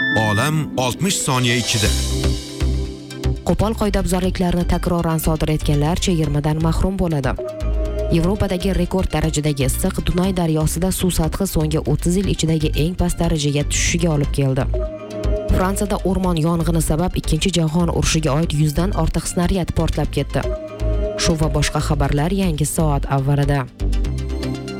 Olam 60 soniya ichida. Qo'pol qoidabuzarliklarni takroran sodir etganlar chegirmadan mahrum bo'ladi. Yevropadagi rekord darajadagi issiq Dunay daryosida suv sathi so'nggi 30 yil ichidagi eng past darajaga tushishiga olib keldi. Fransiyada o'rmon yong'ini sabab 2-jahon urushiga oid 100 dan ortiq snaryad portlab ketdi. Shu va boshqa xabarlar yangi soat avvalida.